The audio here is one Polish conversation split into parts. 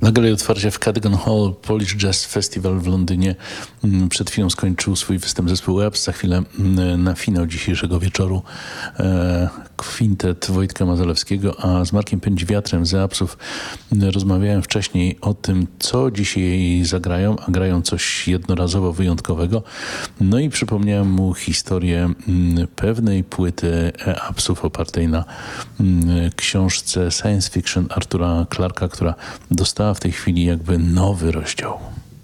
Na gali otwarcia w Cadogan Hall Polish Jazz Festival w Londynie przed chwilą skończył swój występ zespół EAPS. Za chwilę na finał dzisiejszego wieczoru kwintet Wojtka Mazalewskiego, a z Markiem Pędziwiatrem z EAPSów rozmawiałem wcześniej o tym, co dzisiaj zagrają, a grają coś jednorazowo wyjątkowego. No i przypomniałem mu historię pewnej płyty EAPSów opartej na książce Science Fiction Artura Clarka, która dostała w tej chwili jakby nowy rozdział.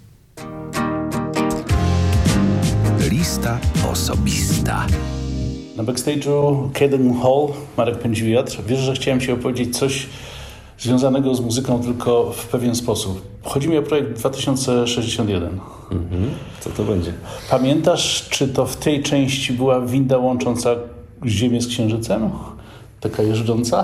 Lista osobista. Na backstage'u Cadogan Hall Marek Pędziwiatr. Wiesz, że chciałem ci opowiedzieć coś związanego z muzyką, tylko w pewien sposób. Chodzi mi o projekt 2061. Co to będzie? Pamiętasz, czy to w tej części była winda łącząca Ziemię z Księżycem? Taka jeżdżąca?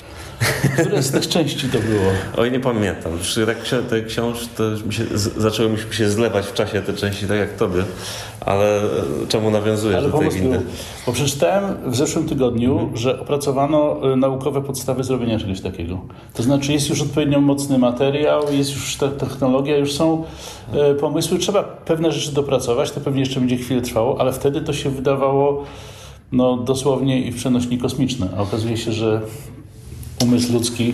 Które z tych części to było? Oj, nie pamiętam. Te książki zaczęły mi się zlewać w czasie te części, tak jak tobie. Ale czemu nawiązujesz do tej windy? Bo przeczytałem w zeszłym tygodniu, że opracowano naukowe podstawy zrobienia czegoś takiego. To znaczy jest już odpowiednio mocny materiał, jest już ta technologia, już są pomysły. Trzeba pewne rzeczy dopracować, to pewnie jeszcze będzie chwilę trwało, ale wtedy to się wydawało dosłownie i w przenośni kosmiczne. A okazuje się, że umysł ludzki...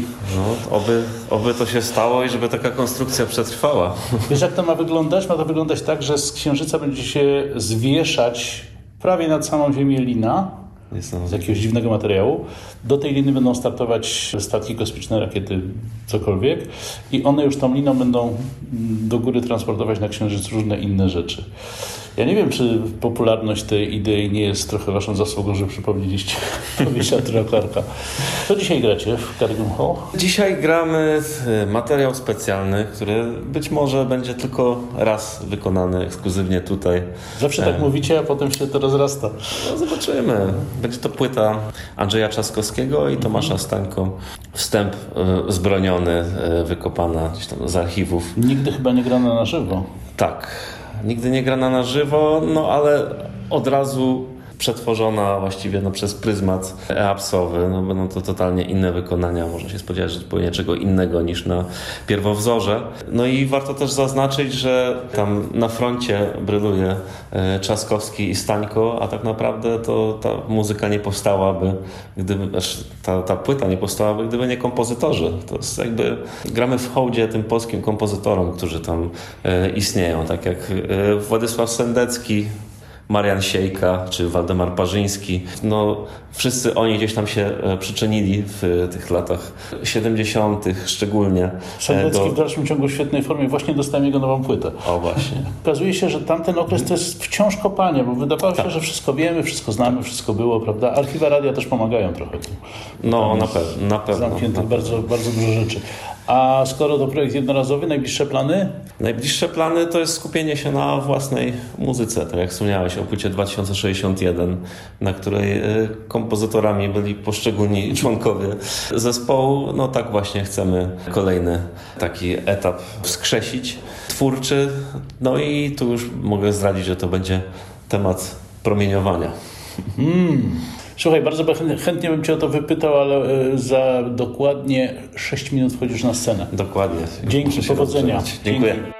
Oby to się stało i żeby taka konstrukcja przetrwała. Wiesz, jak to ma wyglądać? Ma to wyglądać tak, że z Księżyca będzie się zwieszać prawie nad samą Ziemię lina z jakiegoś dziwnego materiału. Do tej liny będą startować statki kosmiczne, rakiety, cokolwiek i one już tą liną będą do góry transportować na Księżyc różne inne rzeczy. Ja nie wiem, czy popularność tej idei nie jest trochę waszą zasługą, że przypomnieliście powieść Artura Clarka. Co dzisiaj gracie w Cadogan Hall? Dzisiaj gramy materiał specjalny, który być może będzie tylko raz wykonany ekskluzywnie tutaj. Zawsze tak mówicie, a potem się to rozrasta. No, zobaczymy. Będzie to płyta Andrzeja Trzaskowskiego i Tomasza Stańko. Wstęp zbroniony, wykopana gdzieś tam z archiwów. Nigdy chyba nie grano na żywo. Tak. Nigdy nie grana na żywo, ale od razu przetworzona właściwie przez pryzmat EAPS-owy. Będą to totalnie inne wykonania. Można się spodziewać, że zupełnie czego innego niż na pierwowzorze. I warto też zaznaczyć, że tam na froncie bryluje Trzaskowski i Stańko, a tak naprawdę to ta muzyka nie powstałaby, ta płyta nie powstałaby, gdyby nie kompozytorzy. To jest jakby gramy w hołdzie tym polskim kompozytorom, którzy tam istnieją. Tak jak Władysław Sendecki, Marian Siejka czy Waldemar Parzyński. Wszyscy oni gdzieś tam się przyczynili w tych latach 70. szczególnie. Sendecki w dalszym ciągu w świetnej formie. Właśnie dostałem jego nową płytę. O właśnie. Okazuje się, że tamten okres to jest wciąż kopanie, bo wydawało się, że wszystko wiemy, wszystko znamy, wszystko było, prawda? Archiwa radia też pomagają trochę. Na pewno. Zamkniętych bardzo, bardzo dużo rzeczy. A skoro to projekt jednorazowy, najbliższe plany? Najbliższe plany to jest skupienie się na własnej muzyce, tak jak wspomniałeś o płycie 2061, na której kompozytorami byli poszczególni członkowie zespołu. Tak właśnie chcemy kolejny taki etap wskrzesić, twórczy. I tu już mogę zdradzić, że to będzie temat promieniowania. Słuchaj, bardzo chętnie bym cię o to wypytał, ale za dokładnie 6 minut wchodzisz na scenę. Dokładnie. Dzięki, powodzenia. Dziękuję.